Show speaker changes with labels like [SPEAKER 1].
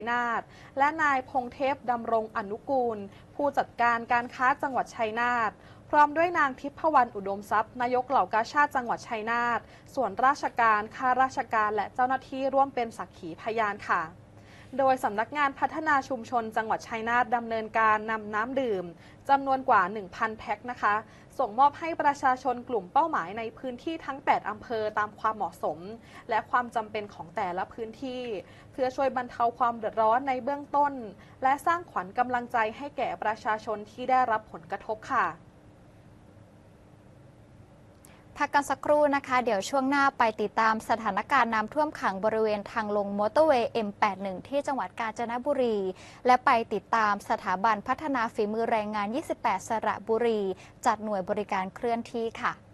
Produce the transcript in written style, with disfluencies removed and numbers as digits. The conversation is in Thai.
[SPEAKER 1] นาทและนายพงเทพดำรงอนุกูลผู้จัดการการค้าจังหวัดชัยนาทพร้อมด้วยนางทิพวรรณอุดมทรัพย์นายกเหล่ากาชาดจังหวัดชัยนาทส่วนราชการข้าราชการและเจ้าหน้าที่ร่วมเป็นสักขีพยานค่ะโดยสำนักงานพัฒนาชุมชนจังหวัดชัยนาทดำเนินการนำน้ำดื่มจำนวนกว่า 1,000 แพ็คนะคะส่งมอบให้ประชาชนกลุ่มเป้าหมายในพื้นที่ทั้ง 8 อำเภอตามความเหมาะสมและความจำเป็นของแต่ละพื้นที่เพื่อช่วยบรรเทาความเดือดร้อนในเบื้องต้นและสร้างขวัญกำลังใจให้แก่ประชาชนที่ได้รับผลกระทบค่ะ
[SPEAKER 2] พักกันสักครู่นะคะเดี๋ยวช่วงหน้าไปติดตามสถานการณ์น้ำท่วมขังบริเวณทางลงมอเตอร์เวย์ M81 ที่จังหวัดกาญจนบุรีและไปติดตามสถาบันพัฒนาฝีมือแรงงาน 28 สระบุรีจัดหน่วยบริการเคลื่อนที่ค่ะ